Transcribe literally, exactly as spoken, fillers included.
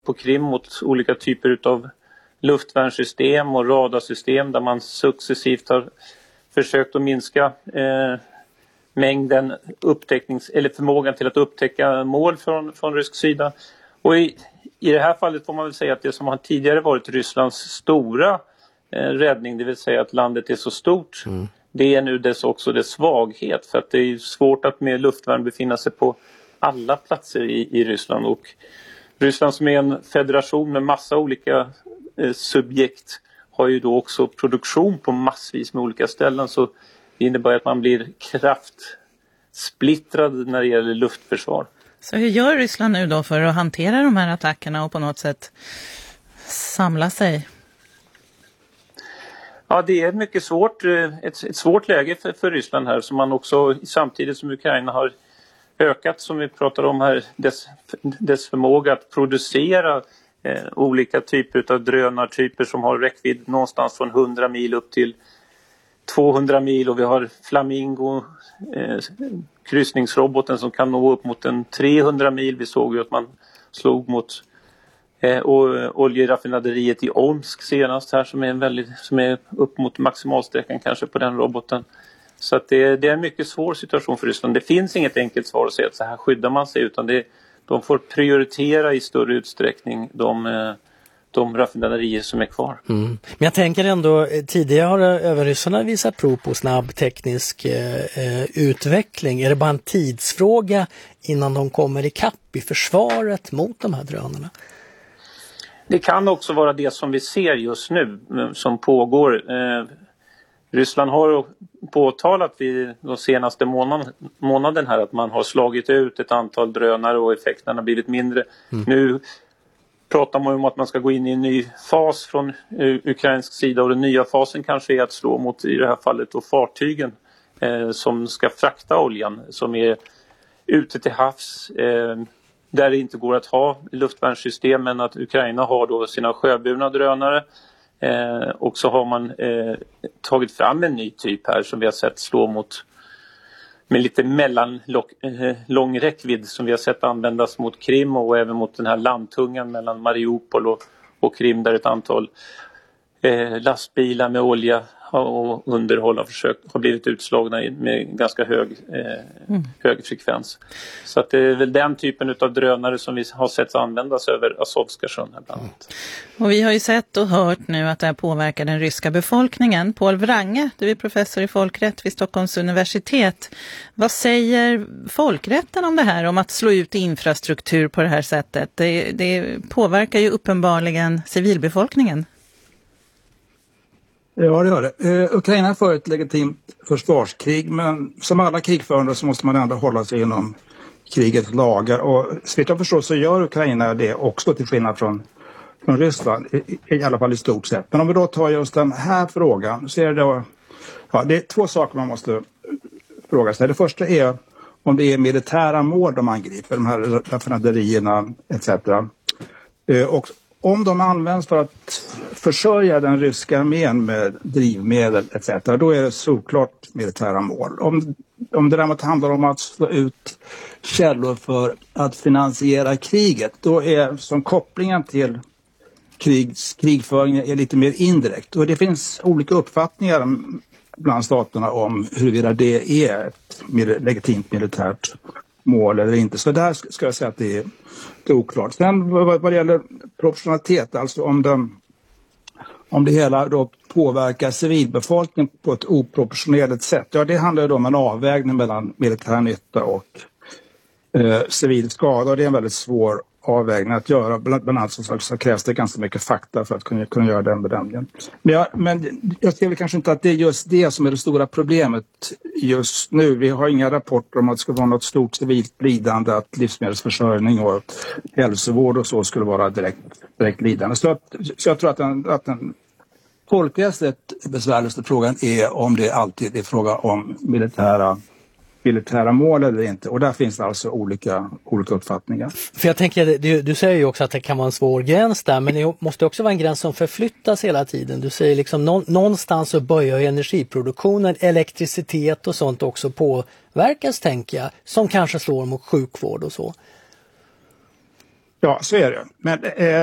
på Krim mot olika typer av luftvärnssystem och radarsystem där man successivt har försökt att minska eh, mängden upptäcknings eller förmågan till att upptäcka mål från, från rysk sida. Och i, i det här fallet får man väl säga att det som har tidigare varit Rysslands stora eh, räddning, det vill säga att landet är så stort, mm. det är nu dess också dess svaghet, för att det är svårt att med luftvärn befinna sig på alla platser i, i Ryssland. Och Ryssland som är en federation med massa olika eh, subjekt har ju då också produktion på massvis med olika ställen, så det innebär att man blir kraftsplittrad när det gäller luftförsvar. Så hur gör Ryssland nu då för att hantera de här attackerna och på något sätt samla sig? Ja, det är mycket svårt, ett, ett svårt läge för, för Ryssland här, som man också samtidigt som Ukraina har ökat, som vi pratar om här, dess, dess förmåga att producera eh, olika typer av drönartyper som har räckvidd någonstans från hundra mil upp till tvåhundra mil, och vi har Flamingo, eh, kryssningsroboten som kan nå upp mot en trehundra mil. Vi såg ju att man slog mot eh, och, oljeraffinaderiet i Omsk senast här, som är, en väldigt, som är upp mot maximalsträckan kanske på den roboten. Så att det, det är en mycket svår situation för Ryssland. Det finns inget enkelt svar att säga att så här skyddar man sig, utan det, de får prioritera i större utsträckning de, de raffinaderier som är kvar. Mm. Men jag tänker ändå, tidigare har överryssarna visat prov på snabb teknisk eh, utveckling. Är det bara en tidsfråga innan de kommer i kapp i försvaret mot de här drönarna? Det kan också vara det som vi ser just nu som pågår. Eh, Ryssland har påtalat vid de senaste månaden, månaden här att man har slagit ut ett antal drönare och effekterna har blivit mindre. Mm. Nu pratar man om att man ska gå in i en ny fas från ukrainsk sida, och den nya fasen kanske är att slå mot, i det här fallet, då fartygen eh, som ska frakta oljan, som är ute till havs eh, där det inte går att ha luftvärnssystem, men att Ukraina har då sina sjöburna drönare. Eh, och så har man eh, tagit fram en ny typ här som vi har sett slå mot med lite mellanlång eh, räckvidd, som vi har sett användas mot Krim och även mot den här landtungan mellan Mariupol och, och Krim, där ett antal eh, lastbilar med olja och underhåll har, försökt, har blivit utslagna med ganska hög, eh, mm. hög frekvens. Så att det är väl den typen av drönare som vi har sett användas över Azovska sjön här bland annat. Och vi har ju sett och hört nu att det här påverkar den ryska befolkningen. Paul Wrange, du är professor i folkrätt vid Stockholms universitet. Vad säger folkrätten om det här, om att slå ut infrastruktur på det här sättet? Det, det påverkar ju uppenbarligen civilbefolkningen. Ja, det gör det. Eh, Ukraina för ett legitimt försvarskrig, men som alla krigförande så måste man ändå hålla sig inom krigets lagar. Och så jag förstår så gör Ukraina det också, till skillnad från, från Ryssland, i, i alla fall i stort sett. Men om vi då tar just den här frågan så är det då, ja, det är två saker man måste fråga sig. Det första är om det är militära mål de angriper, de här raffinaderierna et cetera. Eh, och om de används för att försörja den ryska armén med drivmedel et cetera, då är det såklart militära mål. Om, om det däremot handlar om att slå ut källor för att finansiera kriget, då är som kopplingen till krigs, krigföringen är lite mer indirekt. Och det finns olika uppfattningar bland staterna om huruvida det är ett legitimt militärt mål eller inte. Så där ska jag säga att det är, det är oklart. Sen vad, vad det gäller proportionalitet, alltså om, de, om det hela då påverkar civilbefolkningen på ett oproportionerligt sätt. Ja, det handlar då om en avvägning mellan militär nytta och eh, civil skada. Och det är en väldigt svår avvägning att göra. Bland annat så, så krävs det ganska mycket fakta för att kunna, kunna göra den bedömningen. Men jag, men jag ser väl kanske inte att det är just det som är det stora problemet just nu. Vi har inga rapporter om att det skulle vara något stort civilt lidande, att livsmedelsförsörjning och hälsovård och så skulle vara direkt, direkt lidande. Så, att, så jag tror att den, att den folkrättsligt besvärligaste frågan är om det alltid är fråga om militära militära mål eller inte. Och där finns det alltså olika, olika uppfattningar. För jag tänker, du, du säger ju också att det kan vara en svår gräns där, men det måste också vara en gräns som förflyttas hela tiden. Du säger liksom nå, någonstans så börjar energiproduktionen, elektricitet och sånt också påverkas, tänker jag, som kanske slår mot sjukvård och så. Ja, så är det. Men, eh,